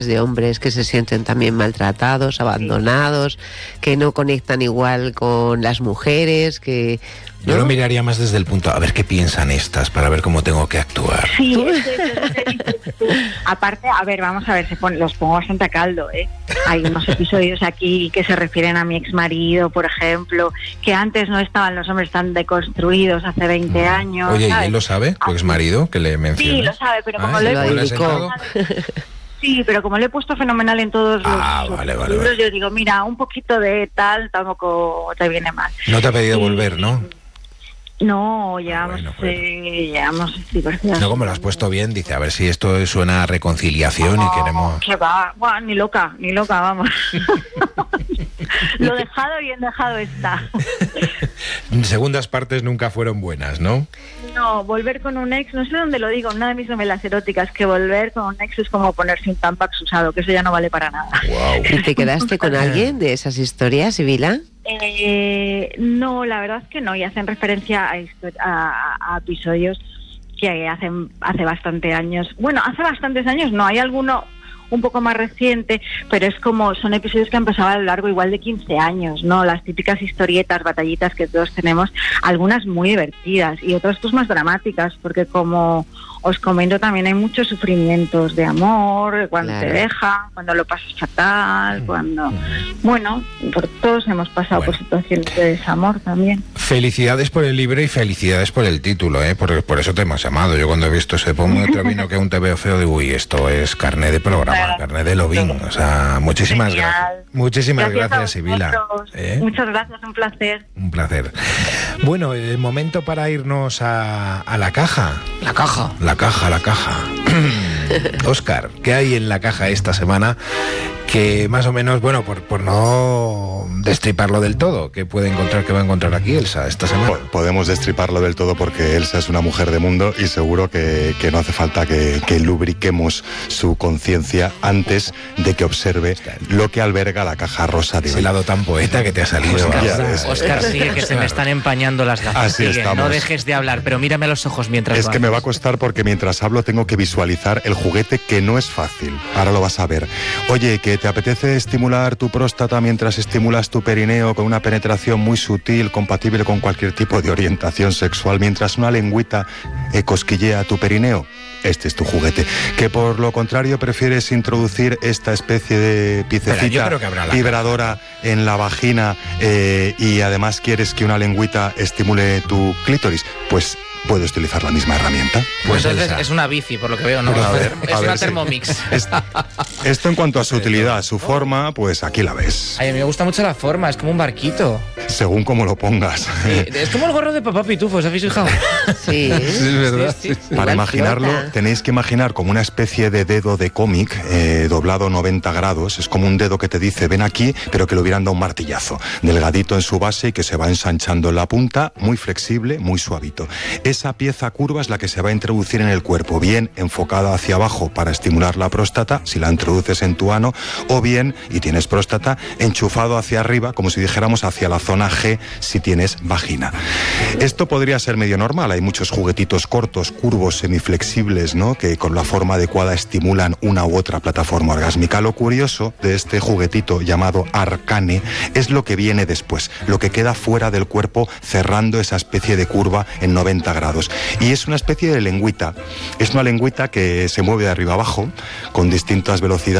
de hombres que se sienten también maltratados, abandonados, que no conectan igual con las mujeres, que... ¿no? Yo lo miraría más desde el punto, a ver qué piensan estas, para ver cómo tengo que actuar. Sí, aparte, a ver, vamos a ver, los pongo bastante a caldo, ¿eh? Hay unos episodios aquí que se refieren a mi exmarido, por ejemplo, que antes no estaban los hombres tan deconstruidos, hace 20 años. Oye, ¿sabes? ¿y él lo sabe? ¿Tu exmarido que le menciona? Sí, lo sabe, pero como lo dedicó. Sí, pero como lo he puesto fenomenal en todos los vale. libros, yo digo, mira, un poquito de tal tampoco te viene mal. No te ha pedido volver, ¿no? No, llevamos divertidas. No, como lo has puesto bien, dice, a ver si esto suena a reconciliación y queremos... Que va, bueno, ni loca, vamos. Lo dejado, bien dejado está. Segundas partes nunca fueron buenas, ¿no? No, volver con un ex, no sé dónde lo digo, una de mis novelas eróticas, que volver con un ex es como ponerse un Tampax usado, que eso ya no vale para nada. Wow. ¿Y te quedaste con alguien de esas historias, Sibila? No, la verdad es que no, y hacen referencia a episodios que hace bastantes años. Bueno, hace bastantes años no, hay alguno un poco más reciente, pero es como, son episodios que han pasado a lo largo igual de 15 años, ¿no? Las típicas historietas, batallitas que todos tenemos, algunas muy divertidas y otras pues más dramáticas, porque como os comento también hay muchos sufrimientos de amor, cuando te dejan, cuando lo pasas fatal, cuando... Bueno, todos hemos pasado por situaciones de desamor también. Felicidades por el libro y felicidades por el título, ¿eh? Por eso te hemos llamado. Yo cuando he visto ese ponme otro vino que un te veo feo, digo, uy, esto es carné de programa, carné de Lovín. O sea, muchísimas gracias. Muchísimas gracias, Sibila. Muchas gracias, un placer. Un placer. Bueno, el momento para irnos a la caja. La caja. La caja. Óscar, ¿qué hay en la caja esta semana? Que más o menos, bueno, por no destriparlo del todo, ¿qué va a encontrar aquí Elsa esta semana? Podemos destriparlo del todo porque Elsa es una mujer de mundo y seguro que no hace falta que lubriquemos su conciencia antes de que observe lo que alberga la caja rosa de hoy. Ese lado tan poeta que te ha salido. Óscar, sigue, que se me están empañando las gafas. Así sigue, estamos. no dejes de hablar, pero mírame a los ojos mientras Es que me va a costar porque mientras hablo tengo que visualizar el juguete, que no es fácil. Ahora lo vas a ver. Oye, que ¿te apetece estimular tu próstata mientras estimulas tu perineo con una penetración muy sutil, compatible con cualquier tipo de orientación sexual, mientras una lengüita cosquillea tu perineo? Este es tu juguete. Que por lo contrario prefieres introducir esta especie de piececita vibradora en la vagina y además quieres que una lengüita estimule tu clítoris, pues puedes utilizar la misma herramienta. Pues es una bici, por lo que veo, ¿no? Es una Thermomix. Esto en cuanto a su utilidad, su forma, pues aquí la ves. Ay, a mí me gusta mucho la forma, es como un barquito. Según como lo pongas. Sí, es como el gorro de Papá Pitufo, ¿os habéis fijado? Sí, es verdad. Sí. Para imaginarlo, tenéis que imaginar como una especie de dedo de cómic doblado 90 grados. Es como un dedo que te dice, ven aquí, pero que le hubieran dado un martillazo. Delgadito en su base y que se va ensanchando en la punta, muy flexible, muy suavito. Esa pieza curva es la que se va a introducir en el cuerpo, bien enfocada hacia abajo para estimular la próstata, si la introduces en tu ano, o bien, y tienes próstata, enchufado hacia arriba, como si dijéramos hacia la zona G, si tienes vagina. Esto podría ser medio normal, hay muchos juguetitos cortos, curvos, semiflexibles, ¿no?, que con la forma adecuada estimulan una u otra plataforma orgásmica. Lo curioso de este juguetito llamado Arcane es lo que viene después, lo que queda fuera del cuerpo cerrando esa especie de curva en 90 grados. Y es una especie de lengüita. Es una lengüita que se mueve de arriba abajo con distintas velocidades